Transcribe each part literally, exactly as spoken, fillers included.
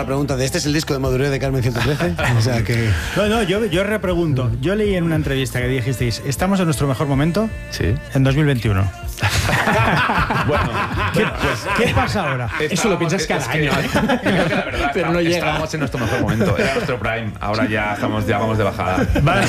la pregunta de ¿este es el disco de madurez de Carmen ciento trece? O sea que... No, no, yo, yo repregunto. Yo leí en una entrevista que dijisteis, ¿estamos en nuestro mejor momento? Sí. En dos mil veintiuno. Bueno, ¿Qué, pues, ¿Qué pasa ahora? Eso lo piensas cada es que- año, ¿eh? Creo que la verdad, Pero no llega. Estábamos en nuestro mejor momento. Era nuestro prime. Ahora ya estamos, ya vamos de bajada. Vale.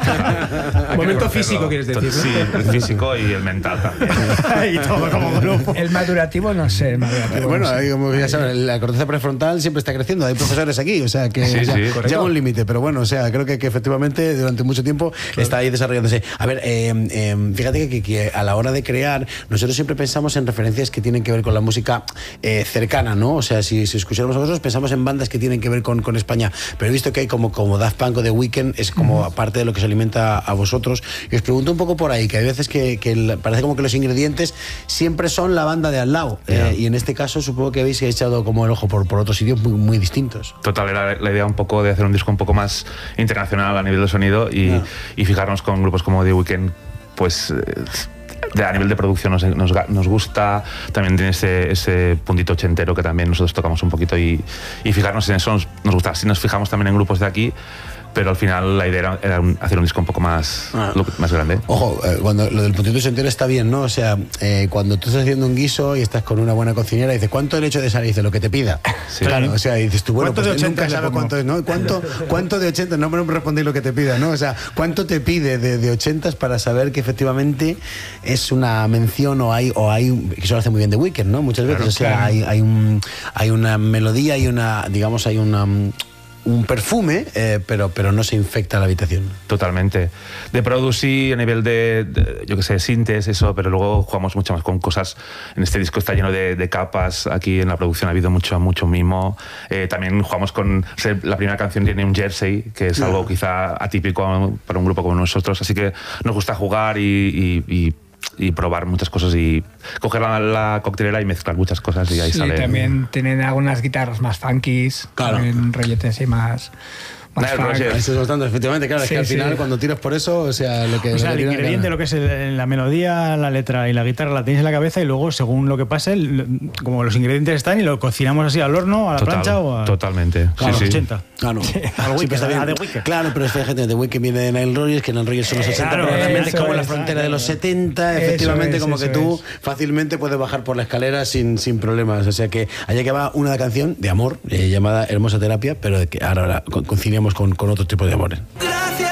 Hay que Momento reconocerlo. físico, quieres decir, ¿no? Sí, el físico y el mental también. Y todo como grupo. El madurativo, no sé. El madurativo, Bueno, no sé. ahí, como ya saben, la corteza prefrontal siempre está creciendo. Hay profesores aquí, o sea que Sí, ya, sí, llega un límite. Pero bueno, o sea, creo que, que efectivamente durante mucho tiempo está ahí desarrollándose. A ver, eh, eh, fíjate que, que a la hora de crear, nosotros siempre pensamos en referencias que tienen que ver con la música eh, cercana, ¿no? O sea, si, si escucháramos a vosotros, pensamos en bandas que tienen que ver con, con España. Pero he visto que hay como, como Daft Punk o The Weeknd, es como parte de lo que se alimenta a vosotros. Y os pregunto un poco por ahí, que hay veces que, que el- parece como que los ingredientes siempre son la banda de al lado. Eh, y en este caso supongo que habéis echado como el ojo por, por otros sitios muy, muy distintos. Total, era la idea un poco de hacer un disco un poco más internacional a nivel de sonido y, Ah. y fijarnos con grupos como The Weeknd, pues eh, de, a nivel de producción nos, nos, nos gusta, también tiene ese, ese puntito ochentero que también nosotros tocamos un poquito y, y fijarnos en eso nos, nos gusta. Si nos fijamos también en grupos de aquí, pero al final la idea era, era un- hacer un disco un poco más, Ah. lo- más grande. Ojo, eh, cuando lo del puntito entero está bien, ¿no? O sea, eh, cuando tú estás haciendo un guiso y estás con una buena cocinera y dices, ¿cuánto el hecho de sal? Y dice, lo que te pida. Sí. Claro, o sea, y dices tú, bueno, ¿Cuánto pues de nunca ochenta le sabe pongo? cuánto es, ¿no? ¿Cuánto, cuánto de ochenta? No me respondéis lo que te pida, ¿no? O sea, ¿cuánto te pide de, de ochenta para saber que efectivamente es una mención o hay, o hay, que eso lo hace muy bien The Weeknd, ¿no? Muchas veces, Claro, o sea, claro. hay, hay, un, hay una melodía, hay una, digamos, hay una... un perfume, eh, pero, pero no se infecta la habitación. Totalmente. De producir a nivel de, de, yo qué sé, sintes, eso, pero luego jugamos mucho más con cosas. En este disco está lleno de, de capas. Aquí en la producción ha habido mucho, mucho mimo. Eh, también jugamos con. O sea, la primera canción tiene un jersey, que es algo quizá atípico para un grupo como nosotros. Así que nos gusta jugar y. y, y y probar muchas cosas y coger la, la coctelera y mezclar muchas cosas y ahí Sí, sale. también tienen algunas guitarras más funkies, Claro. también rolletes y más, más Claro, funk. sí. Eso es bastante, efectivamente, claro, Sí, es que al sí. final cuando tiras por eso, o sea, lo que... O sea, lo el que tiene ingrediente, ganas. lo que es el- la melodía, la letra y la guitarra la tenéis en la cabeza y luego, según lo que pase, el- como los ingredientes están y lo cocinamos así al horno, a la Total, plancha o a, totalmente. a los Sí, sí. ochenta. Claro, al sí, Weeknd, pues está bien. a The Weeknd. Claro, pero esta gente de Weeknd viene de Nile Rodgers, que Nile Rodgers son los ochenta, claro, pero realmente es eso como la es, frontera de los claro. setenta, Eso efectivamente, es, como eso que tú es. fácilmente puedes bajar por la escalera sin, sin problemas. O sea que allá que va una canción de amor eh, llamada Hermosa Terapia, pero de que ahora, ahora con- conciliamos con, con otro tipo de amores. Gracias